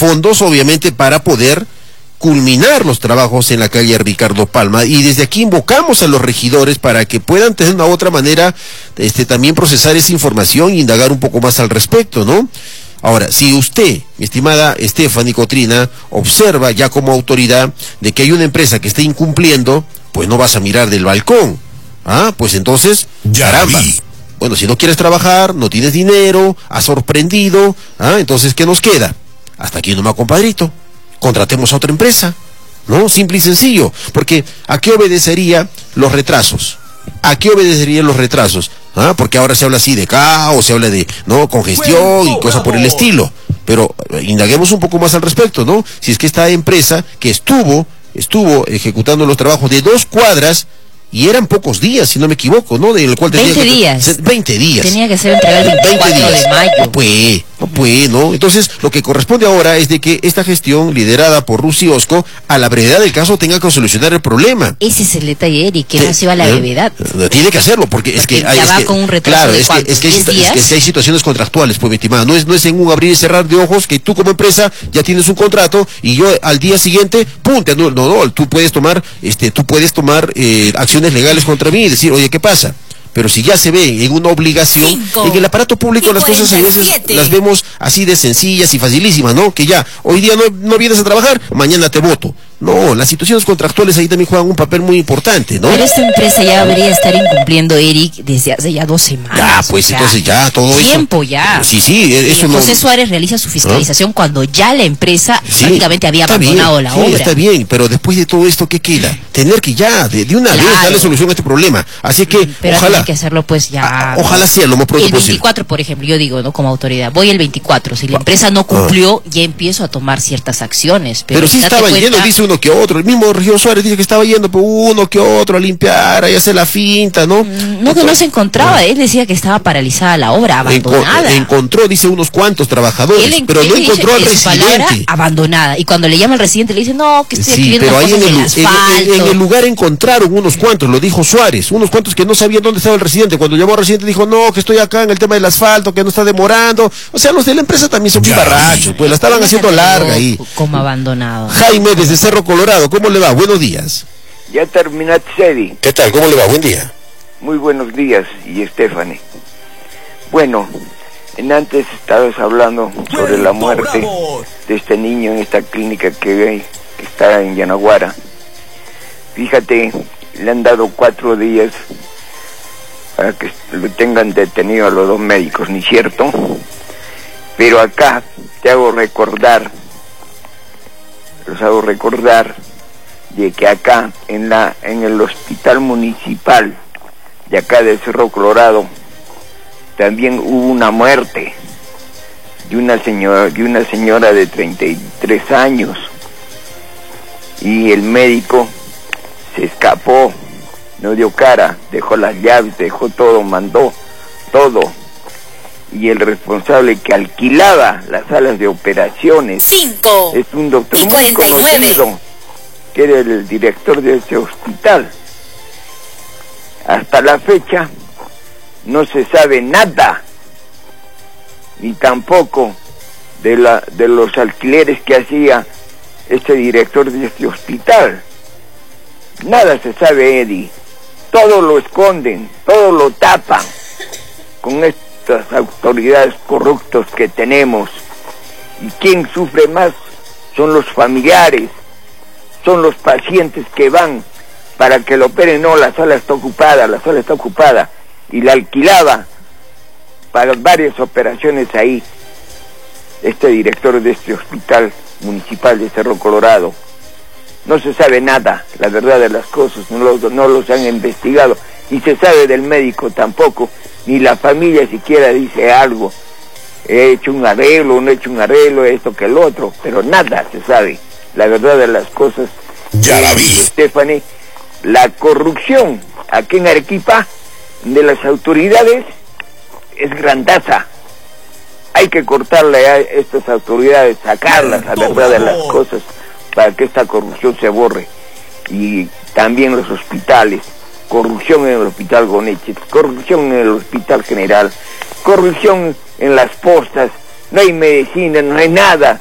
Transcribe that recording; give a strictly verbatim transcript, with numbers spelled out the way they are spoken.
fondos, obviamente, para poder culminar los trabajos en la calle Ricardo Palma, y desde aquí invocamos a los regidores para que puedan de una u otra manera este, también procesar esa información e indagar un poco más al respecto, ¿no? Ahora, si usted, mi estimada Stephanie Cotrina, observa ya como autoridad de que hay una empresa que está incumpliendo, pues no vas a mirar del balcón, ¿ah? Pues entonces, ya caramba. Vi. Bueno, si no quieres trabajar, no tienes dinero, has sorprendido, ¿ah? Entonces, ¿qué nos queda? Hasta aquí nomás, compadrito. Contratemos a otra empresa, ¿no? Simple y sencillo. Porque, ¿a qué obedecería los retrasos? ¿A qué obedecerían los retrasos? ¿Ah? Porque ahora se habla así de caos, se habla de, ¿no?, congestión y cosas por el estilo. Pero eh, indaguemos un poco más al respecto, ¿no? Si es que esta empresa que estuvo, estuvo ejecutando los trabajos de dos cuadras, y eran pocos días, si no me equivoco, ¿no? Del cual tenía veinte que, días. veinte días. Tenía que ser entregado el veinticuatro de mayo. No puede, no puede, ¿no? Entonces, lo que corresponde ahora es de que esta gestión, liderada por Rusi Osco, a la brevedad del caso tenga que solucionar el problema. Ese es el detalle, Eric, que no se va a la ¿Eh? brevedad. Tiene que hacerlo, porque, porque es que hay... ya es va que, con un retraso claro, de es que, es, que hay, ¿diez días? es que es que hay situaciones contractuales, pues, mi estimada. No es, no es en un abrir y cerrar de ojos que tú como empresa ya tienes un contrato y yo al día siguiente, pum, te anulo. No, no, tú puedes tomar, este, tú puedes tomar eh, acciones legales contra mí y decir, oye, ¿qué pasa? Pero si ya se ve en una obligación, Cinco. en el aparato público las cosas a veces las vemos así de sencillas y facilísimas, ¿no? Que ya, hoy día no, no vienes a trabajar, mañana te voto. No, las situaciones contractuales ahí también juegan un papel muy importante, ¿no? Pero esta empresa ya debería estar incumpliendo, Eric, desde hace ya dos semanas. Ya, pues, o sea, entonces ya, todo tiempo eso. Tiempo ya. Sí, sí, eso eh, no... José Suárez realiza su fiscalización ¿no? cuando ya la empresa sí, prácticamente había abandonado bien, la sí, obra. Está bien, pero después de todo esto, ¿qué queda? Tener que ya, de, de una claro. vez, darle solución a este problema. Así que, pero ojalá... hay que hacerlo pues ya... A, ojalá sea lo más pronto el veinticuatro, posible. Por ejemplo, yo digo, ¿no? Como autoridad, voy el veinticuatro. Si la empresa no cumplió, ah. ya empiezo a tomar ciertas acciones. Pero, pero sí estaba cuenta... yendo, dice uno que otro. El mismo Regidor Suárez dice que estaba yendo por uno que otro a limpiar, a hacer la finta, ¿no? No, Entonces, que no se encontraba. Ah. Él decía que estaba paralizada la obra, abandonada. Enco encontró, dice, unos cuantos trabajadores, él, pero él no encontró al residente. Abandonada. Y cuando le llama al residente le dice, no, que estoy sí, pero ahí en el, en, en, en el lugar encontraron unos cuantos, lo dijo Suárez, unos cuantos que no sabían dónde estaba el residente. Cuando llamó al residente dijo, no, que estoy acá en el tema del asfalto, que no está demorando. O sea, los de la empresa también son muy barrachos, pues la estaban haciendo larga ahí. Como abandonado. Jaime, desde Cerro Colorado, ¿cómo le va? Buenos días. Ya terminaste, Eddie. ¿Qué tal? ¿Cómo le va? Buen día. Muy buenos días, y Stephanie. Bueno, en antes estabas hablando sobre la muerte bravo. de este niño en esta clínica que, que está en Yanaguara. Fíjate, le han dado cuatro días para que lo tengan detenido a los dos médicos, ¿ni cierto? Pero acá te hago recordar, los hago recordar de que acá en la en el hospital municipal de acá de Cerro Colorado también hubo una muerte de una señora de una señora de treinta y tres años, y el médico se escapó, no dio cara, dejó las llaves, dejó todo, mandó todo, y el responsable que alquilaba las salas de operaciones Cinco. es un doctor muy conocido, que era el director de ese hospital. Hasta la fecha no se sabe nada, ni tampoco de la de los alquileres que hacía este director de este hospital. Nada se sabe, Eddie. Todo lo esconden, todo lo tapan con estas autoridades corruptas que tenemos. ¿Y quién sufre más? Son los familiares, son los pacientes que van para que lo operen. No, la sala está ocupada, la sala está ocupada, y la alquilaba para varias operaciones ahí este director de este hospital municipal de Cerro Colorado. No se sabe nada, la verdad de las cosas, no los, no los han investigado, y se sabe del médico tampoco, ni la familia siquiera dice algo. He hecho un arreglo, no he hecho un arreglo, esto que el otro, pero nada se sabe. La verdad de las cosas, ya la vi, Stephanie, la corrupción aquí en Arequipa de las autoridades es grandaza. Hay que cortarle a estas autoridades, sacarlas, la verdad de las cosas, para que esta corrupción se borre. Y también los hospitales, corrupción en el hospital Goneche, corrupción en el hospital general, corrupción en las postas, no hay medicina, no hay nada.